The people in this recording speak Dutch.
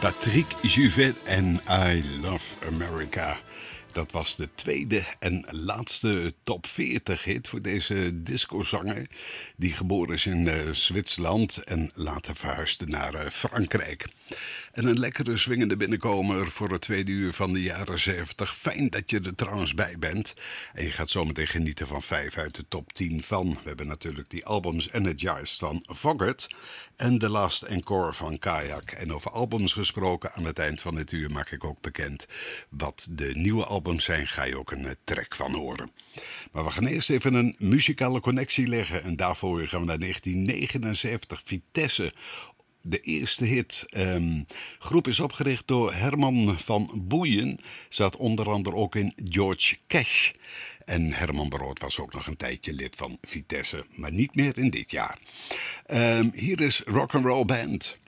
Patrick Juvet en I Love America. Dat was de tweede en laatste top 40 hit voor deze discozanger, die geboren is in Zwitserland en later verhuisde naar Frankrijk. En een lekkere swingende binnenkomer voor het tweede uur van de jaren 70. Fijn dat je er trouwens bij bent. En je gaat zometeen genieten van 5 uit de top 10 van. We hebben natuurlijk die albums Energized van Foggart en The Last Encore van Kayak. En over albums gesproken, aan het eind van dit uur maak ik ook bekend wat de nieuwe albums zijn. Ga je ook een track van horen. Maar we gaan eerst even een muzikale connectie leggen. En daarvoor gaan we naar 1979, Vitesse. De eerste hit. Groep is opgericht door Herman van Boeien. Zat onder andere ook in George Cash. En Herman Brood was ook nog een tijdje lid van Vitesse. Maar niet meer in dit jaar. Hier is Rock'n'Roll Band.